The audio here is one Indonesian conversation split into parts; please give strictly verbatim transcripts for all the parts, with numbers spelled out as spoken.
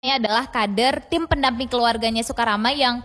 Ini adalah kader tim pendamping keluarganya Sukarama yang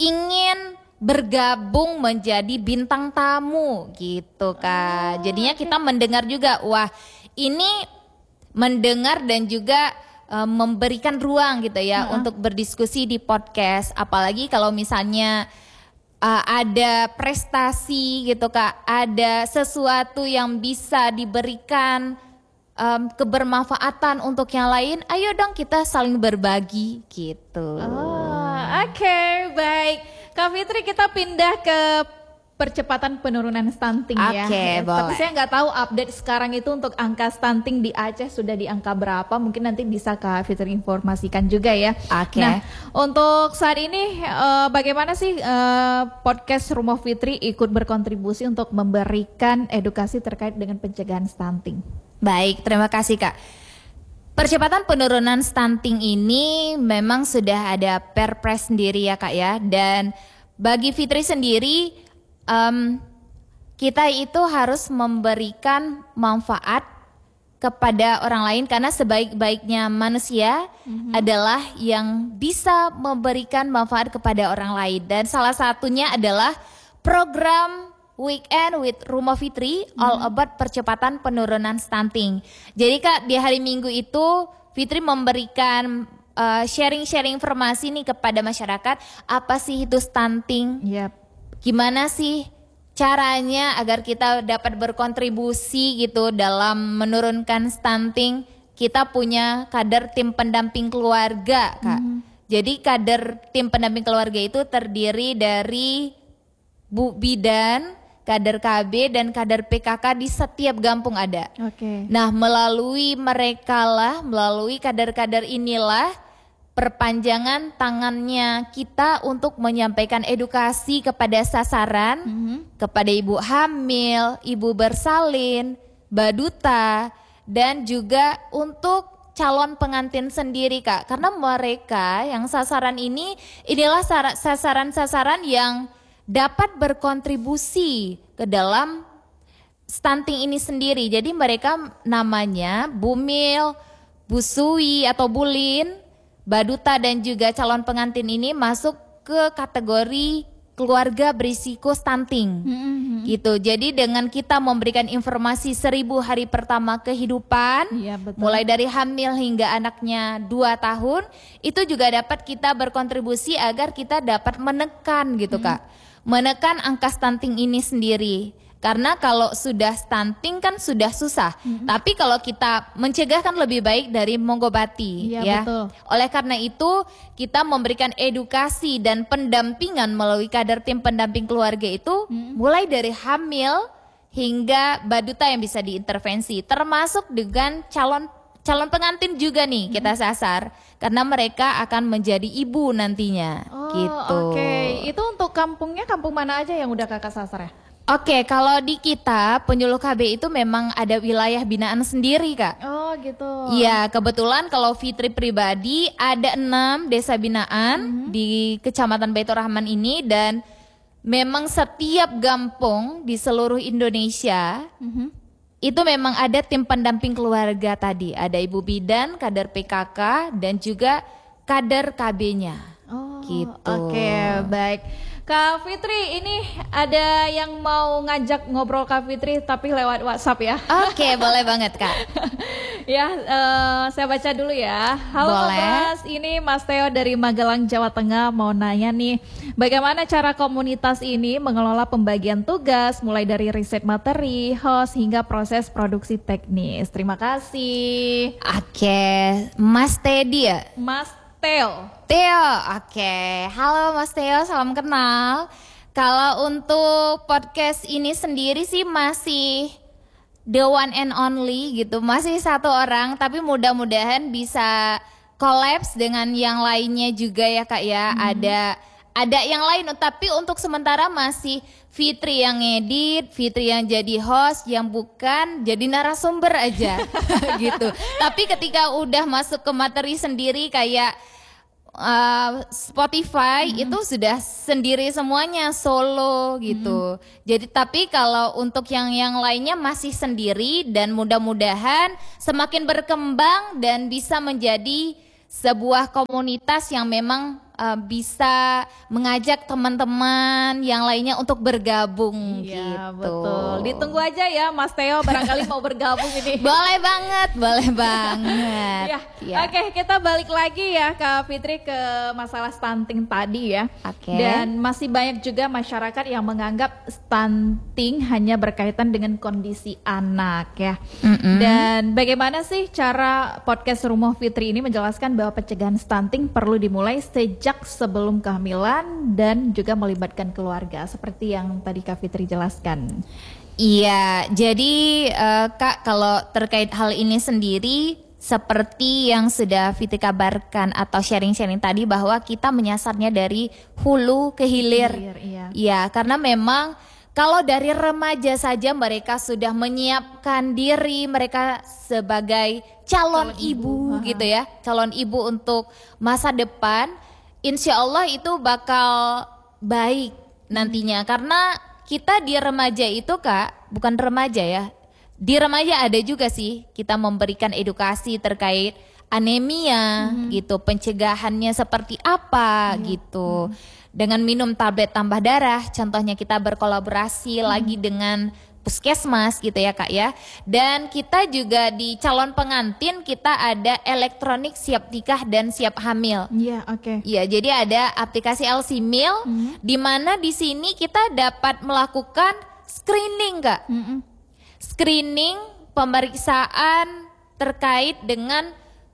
ingin bergabung menjadi bintang tamu gitu Kak. Oh, Jadinya oke. kita mendengar juga, wah ini mendengar dan juga uh, memberikan ruang gitu ya Heeh. untuk berdiskusi di podcast. Apalagi kalau misalnya uh, ada prestasi gitu Kak, ada sesuatu yang bisa diberikan um, kebermanfaatan untuk yang lain, ayo dong kita saling berbagi gitu. Oh, oke, baik. Kak Fitri, kita pindah ke percepatan penurunan stunting ya. Oke, Ya, boleh. Tapi saya nggak tahu update sekarang itu untuk angka stunting di Aceh sudah di angka berapa. Mungkin nanti bisa Kak Fitri informasikan juga ya. Oke. Nah, untuk saat ini eh, bagaimana sih eh, podcast Rumah Fitri ikut berkontribusi untuk memberikan edukasi terkait dengan pencegahan stunting? Baik, terima kasih Kak. Percepatan penurunan stunting ini memang sudah ada perpres sendiri ya Kak ya. Dan bagi Fitri sendiri, um, kita itu harus memberikan manfaat kepada orang lain. Karena sebaik-baiknya manusia mm-hmm. adalah yang bisa memberikan manfaat kepada orang lain. Dan salah satunya adalah program Weekend with Rumah Fitri, hmm. all about percepatan penurunan stunting. Jadi Kak, di hari Minggu itu Fitri memberikan uh, sharing-sharing informasi nih kepada masyarakat, apa sih itu stunting? Yep. Gimana sih caranya agar kita dapat berkontribusi gitu dalam menurunkan stunting? Kita punya kader tim pendamping keluarga Kak. Hmm. Jadi kader tim pendamping keluarga itu terdiri dari Bu Bidan, kader K B dan kader P K K di setiap kampung ada. Oke. Okay. Nah, melalui mereka lah, melalui kader-kader inilah perpanjangan tangannya kita untuk menyampaikan edukasi kepada sasaran, mm-hmm. kepada ibu hamil, ibu bersalin, baduta, dan juga untuk calon pengantin sendiri Kak. Karena mereka yang sasaran ini, inilah sasaran-sasaran yang dapat berkontribusi ke dalam stunting ini sendiri. Jadi mereka namanya Bumil, Busui atau Bulin, Baduta dan juga calon pengantin ini masuk ke kategori keluarga berisiko stunting. Mm-hmm. Gitu. Jadi dengan kita memberikan informasi seribu hari pertama kehidupan, ya, betul. Mulai dari hamil hingga anaknya dua tahun, itu juga dapat kita berkontribusi agar kita dapat menekan gitu mm-hmm. Kak. Menekan angka stunting ini sendiri. Karena kalau sudah stunting kan sudah susah. Mm-hmm. Tapi kalau kita mencegah kan lebih baik dari mengobati. Iya, ya. Betul. Oleh karena itu kita memberikan edukasi dan pendampingan melalui kader tim pendamping keluarga itu mm-hmm. mulai dari hamil hingga baduta yang bisa diintervensi. Termasuk dengan calon calon pengantin juga nih hmm. kita sasar karena mereka akan menjadi ibu nantinya. Oh, gitu. Oke, okay. Itu untuk kampungnya kampung mana aja yang udah kakak sasar ya? Oke, okay, kalau di kita penyuluh K B itu memang ada wilayah binaan sendiri Kak. Oh gitu. Iya, kebetulan kalau Fitri pribadi ada enam desa binaan hmm. di Kecamatan Baitur Rahman ini dan memang setiap kampung di seluruh Indonesia hmm. itu memang ada tim pendamping keluarga tadi. Ada ibu bidan, kader P K K, dan juga kader K B-nya. Oh, gitu. Oke, okay, baik. Kak Fitri, ini ada yang mau ngajak ngobrol Kak Fitri tapi lewat WhatsApp ya? Oke, okay, boleh banget Kak. Ya, uh, saya baca dulu ya. Halo Mas, ini Mas Theo dari Magelang, Jawa Tengah mau nanya nih, bagaimana cara komunitas ini mengelola pembagian tugas mulai dari riset materi, host hingga proses produksi teknis. Terima kasih. Oke, okay. Mas Teddy ya? Mas Theo. Theo, oke. Okay. Halo Mas Theo, salam kenal. Kalau untuk podcast ini sendiri sih masih the one and only gitu, masih satu orang, tapi mudah-mudahan bisa collapse dengan yang lainnya juga ya Kak ya. Hmm. Ada ada yang lain, tapi untuk sementara masih Fitri yang ngedit, Fitri yang jadi host, yang bukan jadi narasumber aja gitu. Tapi ketika udah masuk ke materi sendiri kayak Uh, Spotify hmm. itu sudah sendiri semuanya solo gitu. Hmm. Jadi tapi kalau untuk yang yang lainnya masih sendiri dan mudah-mudahan semakin berkembang dan bisa menjadi sebuah komunitas yang memang uh, bisa mengajak teman-teman yang lainnya untuk bergabung. Iya, gitu. Betul. Ditunggu aja ya Mas Theo, barangkali mau bergabung ini. Boleh banget, boleh banget. Ya. Ya. Oke, kita balik lagi ya Kak Fitri ke masalah stunting tadi ya. Oke. Dan masih banyak juga masyarakat yang menganggap stunting hanya berkaitan dengan kondisi anak ya. Mm-mm. Dan bagaimana sih cara podcast Rumah Fitri ini menjelaskan bahwa pencegahan stunting perlu dimulai sejak sebelum kehamilan dan juga melibatkan keluarga seperti yang tadi Kak Fitri jelaskan. Iya, jadi uh, Kak, kalau terkait hal ini sendiri seperti yang sudah Fitri kabarkan atau sharing-sharing tadi bahwa kita menyasarnya dari hulu ke hilir. Hilir, iya. Iya, karena memang kalau dari remaja saja mereka sudah menyiapkan diri mereka sebagai calon, calon ibu, ibu gitu ya, calon ibu untuk masa depan, insya Allah itu bakal baik nantinya. Karena kita di remaja itu Kak, bukan remaja ya, di remaja ada juga sih kita memberikan edukasi terkait anemia hmm. gitu, pencegahannya seperti apa hmm. gitu. Hmm. Dengan minum tablet tambah darah, contohnya kita berkolaborasi hmm. lagi dengan puskesmas gitu ya Kak ya. Dan kita juga di calon pengantin kita ada elektronik siap nikah dan siap hamil. Iya, oke. Okay. Iya, jadi ada aplikasi L C Mil hmm. di mana di sini kita dapat melakukan screening Kak. Hmm. Screening pemeriksaan terkait dengan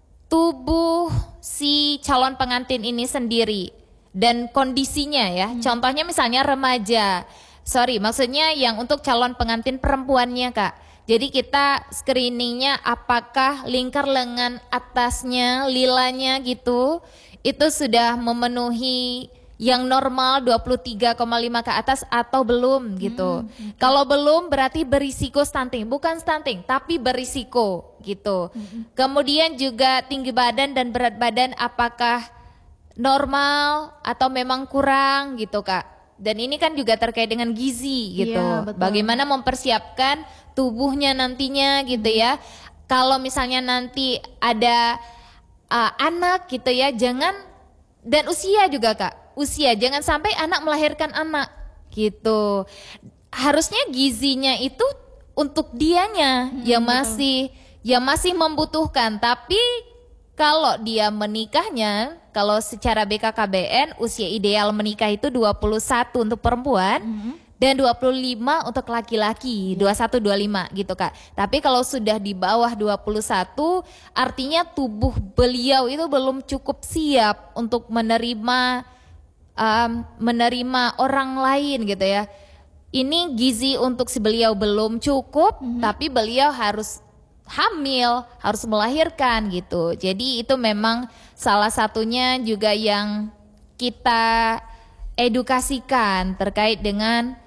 tubuh si calon pengantin ini sendiri. Dan kondisinya ya, hmm. contohnya misalnya remaja, sorry maksudnya yang untuk calon pengantin perempuannya Kak. Jadi kita screeningnya apakah lingkar lengan atasnya, lilanya gitu, itu sudah memenuhi yang normal dua puluh tiga koma lima ke atas atau belum gitu. Hmm, okay. Kalau belum berarti berisiko stunting, bukan stunting tapi berisiko gitu. Hmm. Kemudian juga tinggi badan dan berat badan apakah normal atau memang kurang gitu Kak. Dan ini kan juga terkait dengan gizi gitu. Iya, bagaimana mempersiapkan tubuhnya nantinya gitu ya. Kalau misalnya nanti ada uh, anak gitu ya, jangan, dan usia juga Kak. Usia, jangan sampai anak melahirkan anak gitu. Harusnya gizinya itu untuk dianya hmm, yang masih betul. yang masih membutuhkan, tapi kalau dia menikahnya, kalau secara B K K B N usia ideal menikah itu dua puluh satu untuk perempuan mm-hmm. dan dua puluh lima untuk laki-laki, yeah. dua puluh satu dua puluh lima gitu Kak. Tapi kalau sudah di bawah dua puluh satu artinya tubuh beliau itu belum cukup siap untuk menerima um, menerima orang lain gitu ya. Ini gizi untuk si beliau belum cukup, mm-hmm. tapi beliau harus hamil, harus melahirkan gitu. Jadi itu memang salah satunya juga yang kita edukasikan terkait dengan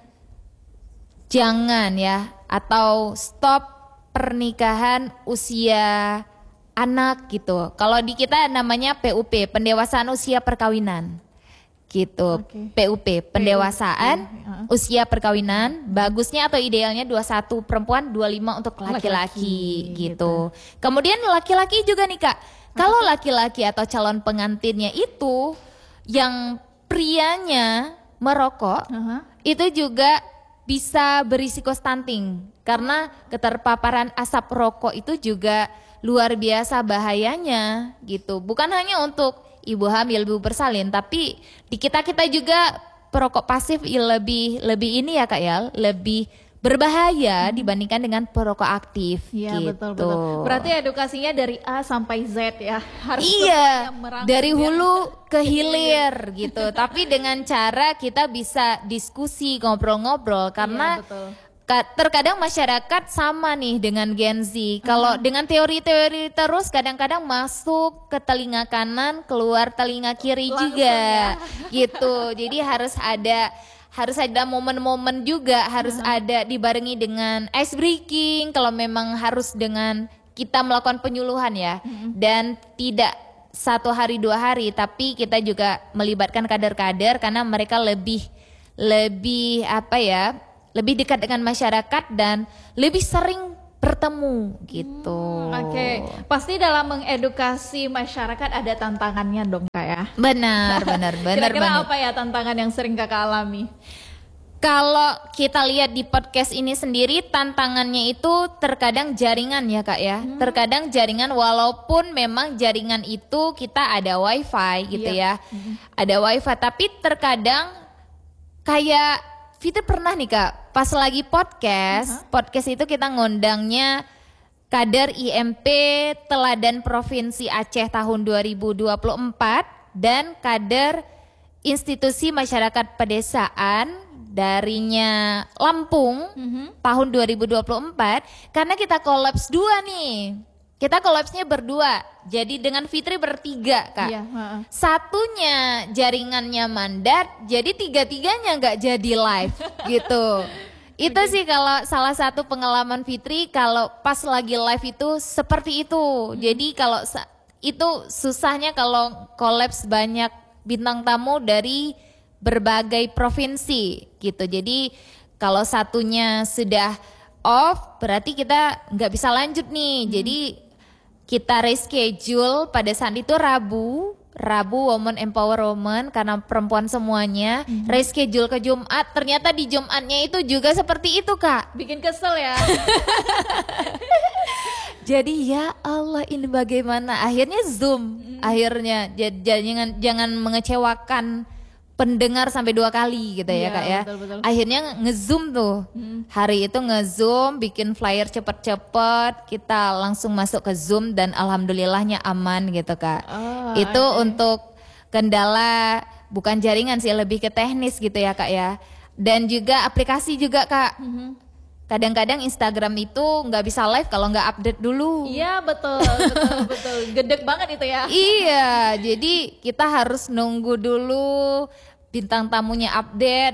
jangan ya, atau stop pernikahan usia anak gitu. Kalau di kita namanya P U P, pendewasaan usia perkawinan gitu. Okay. P U P, pendewasaan P U P. Uh. usia perkawinan, bagusnya atau idealnya dua puluh satu perempuan, dua puluh lima untuk laki-laki, laki-laki gitu. gitu. Kemudian laki-laki juga nih Kak, kalau laki-laki atau calon pengantinnya itu yang prianya merokok, uh-huh. itu juga bisa berisiko stunting karena keterpaparan asap rokok itu juga luar biasa bahayanya gitu. Bukan hanya untuk ibu hamil, ibu bersalin, tapi di kita-kita juga perokok pasif lebih lebih ini ya Kak ya, lebih berbahaya hmm. dibandingkan dengan perokok aktif. Iya gitu. betul betul. Berarti edukasinya dari A sampai Z ya. Harus iya, dari hulu ke hilir gitu. Tapi dengan cara kita bisa diskusi, ngobrol-ngobrol karena iya, terkadang masyarakat sama nih dengan Gen Z. Kalau uh-huh. dengan teori-teori terus kadang-kadang masuk ke telinga kanan, keluar telinga kiri langsung juga ya. Gitu. Jadi harus ada harus ada momen-momen juga, harus uh-huh. ada dibarengi dengan ice breaking kalau memang harus dengan kita melakukan penyuluhan ya. Uh-huh. Dan tidak satu hari dua hari, tapi kita juga melibatkan kader-kader karena mereka lebih lebih apa ya? lebih dekat dengan masyarakat dan lebih sering bertemu gitu. Hmm, Oke, okay. Pasti dalam mengedukasi masyarakat ada tantangannya dong Kak ya. Benar, benar, benar. Kira-kira benar. apa ya tantangan yang sering Kakak alami? Kalau kita lihat di podcast ini sendiri, tantangannya itu terkadang jaringan ya Kak ya. Hmm. Terkadang jaringan, walaupun memang jaringan itu kita ada wifi gitu iya. ya. Hmm. Ada wifi, tapi terkadang kayak Fitri pernah nih Kak, pas lagi podcast, uh-huh. podcast itu kita ngundangnya Kader I M P Teladan Provinsi Aceh tahun dua ribu dua puluh empat dan Kader Institusi Masyarakat Pedesaan darinya Lampung uh-huh. tahun dua ribu dua puluh empat, karena kita kolaps dua nih. Kita kolapsnya berdua, jadi dengan Fitri bertiga Kak. Iya, uh-uh. Satunya jaringannya mandat, jadi tiga-tiganya nggak jadi live gitu. Itu okay. sih kalau salah satu pengalaman Fitri, kalau pas lagi live itu seperti itu. Hmm. Jadi kalau itu susahnya kalau kolaps banyak bintang tamu dari berbagai provinsi gitu. Jadi kalau satunya sudah off, berarti kita nggak bisa lanjut nih. Hmm. Jadi kita reschedule pada saat itu Rabu, Rabu Women Empower Women karena perempuan semuanya, mm-hmm. reschedule ke Jumat. Ternyata di Jumatnya itu juga seperti itu Kak. Bikin kesel ya. Jadi ya Allah ini bagaimana? Akhirnya Zoom, mm-hmm. akhirnya jangan jangan mengecewakan pendengar sampai dua kali gitu ya, ya Kak ya. Betul, betul. Akhirnya nge-zoom tuh. Hmm. Hari itu nge-zoom, bikin flyer cepet-cepet, kita langsung masuk ke Zoom dan alhamdulillahnya aman gitu Kak. Oh, itu okay. untuk kendala bukan jaringan sih, lebih ke teknis gitu ya Kak ya. Dan juga aplikasi juga Kak. Hmm. Kadang-kadang Instagram itu nggak bisa live kalau nggak update dulu. Iya betul, betul, betul. Gedek banget itu ya. Iya, jadi kita harus nunggu dulu bintang tamunya update,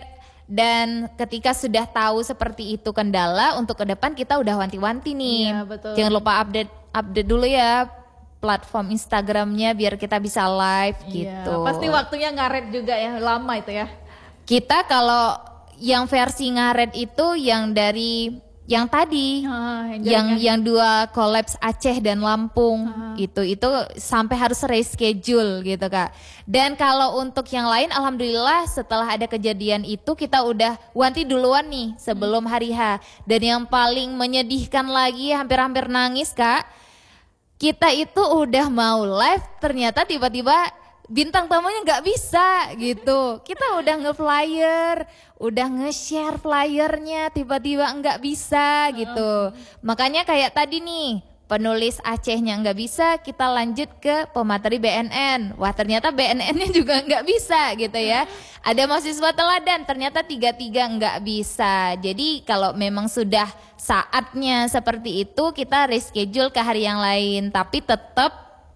dan ketika sudah tahu seperti itu kendala, untuk ke depan kita udah wanti-wanti nih. Iya, betul. Jangan lupa update update dulu ya platform Instagramnya biar kita bisa live iya, gitu. Pasti waktunya ngaret juga ya, lama itu ya. Kita kalau yang versi ngaret itu yang dari yang tadi, ah, yang, yang yang dua kolaps Aceh dan Lampung ah. itu itu sampai harus reschedule gitu Kak. Dan kalau untuk yang lain, alhamdulillah setelah ada kejadian itu kita udah wanti duluan nih sebelum hari H. Dan yang paling menyedihkan lagi, hampir-hampir nangis Kak, kita itu udah mau live, ternyata tiba-tiba bintang tamunya nggak bisa gitu. Kita udah nge-flyer, udah nge-share flyernya, tiba-tiba nggak bisa gitu. Makanya kayak tadi nih, penulis Acehnya nggak bisa, kita lanjut ke pemateri B N N. Wah ternyata B N N-nya juga nggak bisa gitu ya. Ada mahasiswa teladan, ternyata tiga-tiga nggak bisa. Jadi kalau memang sudah saatnya seperti itu, kita reschedule ke hari yang lain. Tapi tetap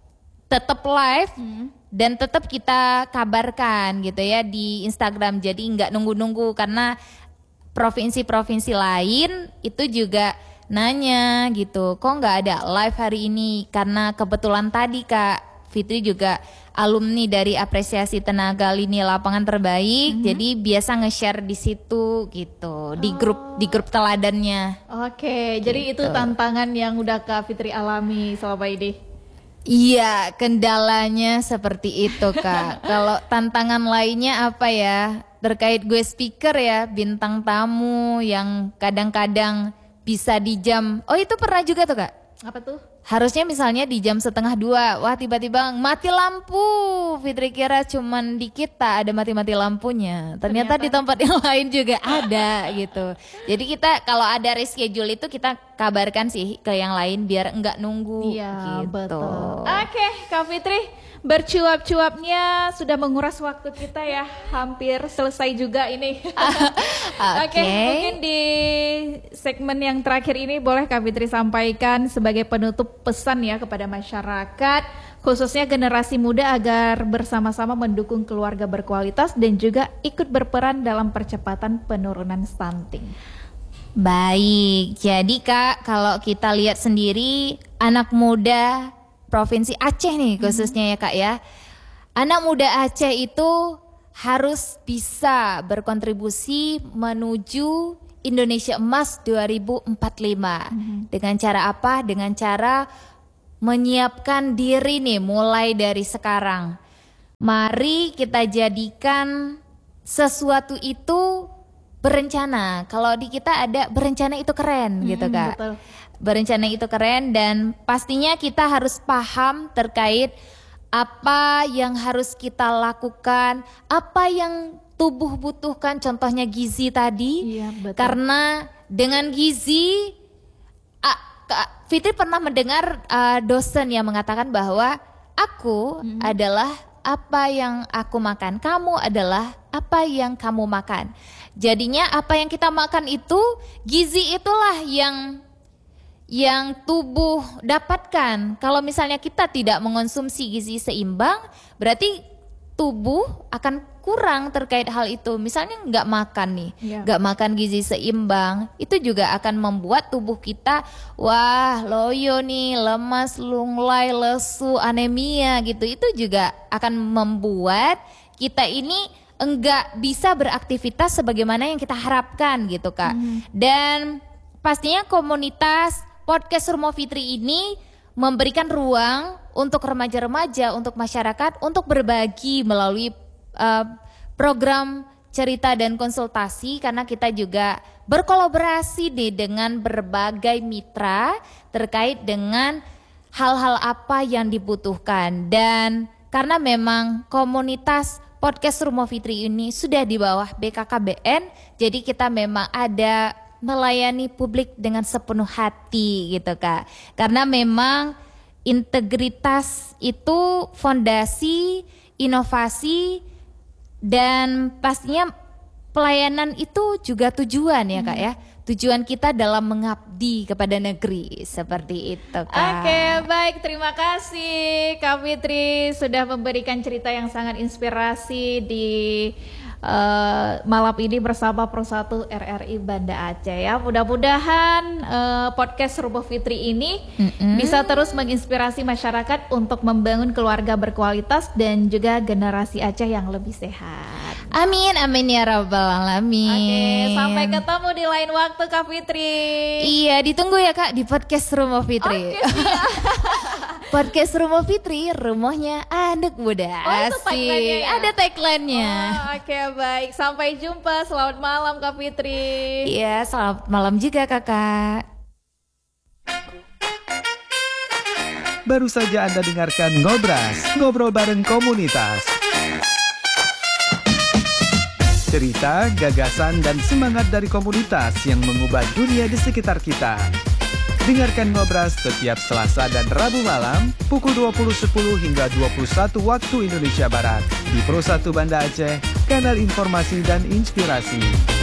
tetap live. Hmm. Dan tetap kita kabarkan gitu ya di Instagram, jadi nggak nunggu-nunggu, karena provinsi-provinsi lain itu juga nanya gitu, kok nggak ada live hari ini, karena kebetulan tadi Kak Fitri juga alumni dari Apresiasi Tenaga Lini Lapangan Terbaik, mm-hmm. jadi biasa nge-share di situ gitu, di grup di grup teladannya. Oke, gitu. Jadi itu tantangan yang udah Kak Fitri alami selama ini. Iya, kendalanya seperti itu Kak. Kalau tantangan lainnya apa ya? Terkait gue speaker ya, bintang tamu yang kadang-kadang bisa di jam. Oh itu pernah juga tuh Kak? Apa tuh? Harusnya misalnya di jam setengah dua, wah tiba-tiba mati lampu. Fitri kira cuman di kita ada mati-mati lampunya. Ternyata, Ternyata di tempat yang lain juga ada gitu. Jadi kita kalau ada reschedule itu kita kabarkan sih ke yang lain biar enggak nunggu. Iya gitu. betul. Oke Kak Fitri, bercuap-cuapnya sudah menguras waktu kita ya, hampir selesai juga ini. Oke, okay. okay, mungkin di segmen yang terakhir ini boleh Kak Fitri sampaikan sebagai penutup pesan ya kepada masyarakat, khususnya generasi muda agar bersama-sama mendukung keluarga berkualitas dan juga ikut berperan dalam percepatan penurunan stunting. Baik, jadi Kak kalau kita lihat sendiri anak muda Provinsi Aceh nih khususnya ya Kak ya. Anak muda Aceh itu harus bisa berkontribusi menuju Indonesia Emas dua ribu empat puluh lima. Mm-hmm. Dengan cara apa? Dengan cara menyiapkan diri nih mulai dari sekarang. Mari kita jadikan sesuatu itu berencana. Kalau di kita ada berencana itu keren, mm-hmm, gitu Kak. Betul. Berencana itu keren dan pastinya kita harus paham terkait apa yang harus kita lakukan, apa yang tubuh butuhkan, contohnya gizi tadi. Iya, betul. Karena dengan gizi, uh, Kak Fitri pernah mendengar uh, dosen yang mengatakan bahwa aku hmm. adalah apa yang aku makan, kamu adalah apa yang kamu makan. Jadinya apa yang kita makan itu, gizi itulah yang yang tubuh dapatkan. Kalau misalnya kita tidak mengonsumsi gizi seimbang, berarti tubuh akan kurang terkait hal itu. Misalnya nggak makan nih, yeah. nggak makan gizi seimbang, itu juga akan membuat tubuh kita, wah loyo nih, lemas, lunglai, lesu, anemia gitu. Itu juga akan membuat kita ini enggak bisa beraktivitas sebagaimana yang kita harapkan gitu Kak. Mm. Dan pastinya komunitas podcast Rumo Fitri ini memberikan ruang untuk remaja-remaja, untuk masyarakat, untuk berbagi melalui uh, program cerita dan konsultasi, karena kita juga berkolaborasi nih dengan berbagai mitra terkait dengan hal-hal apa yang dibutuhkan. Dan karena memang komunitas podcast Rumo Fitri ini sudah di bawah B K K B N, jadi kita memang ada melayani publik dengan sepenuh hati gitu Kak. Karena memang integritas itu fondasi inovasi dan pastinya pelayanan itu juga tujuan ya Kak ya. Tujuan kita dalam mengabdi kepada negeri, seperti itu Kak. Oke, baik, terima kasih Kak Fitri sudah memberikan cerita yang sangat inspirasi di Uh, malam ini bersama Persatu R R I Banda Aceh ya. Mudah-mudahan uh, podcast Rumo Fitri ini mm-hmm. bisa terus menginspirasi masyarakat untuk membangun keluarga berkualitas dan juga generasi Aceh yang lebih sehat. Amin, amin ya rabbal alamin. Oke, sampai ketemu di lain waktu Kak Fitri. Iya, ditunggu ya Kak di podcast Rumo Fitri. Oke, siap. Podcast Rumo Fitri, rumahnya anak muda. Oh, itu tagline-nya ya? Ada tagline-nya. Oh, oke, baik. Sampai jumpa. Selamat malam Kak Fitri. Iya, selamat malam juga Kakak. Baru saja Anda dengarkan Ngobras, ngobrol bareng komunitas. Cerita, gagasan, dan semangat dari komunitas yang mengubah dunia di sekitar kita. Dengarkan Ngobras setiap Selasa dan Rabu malam pukul dua puluh sepuluh hingga dua puluh satu waktu Indonesia Barat di Persatu Banda Aceh, kanal informasi dan inspirasi.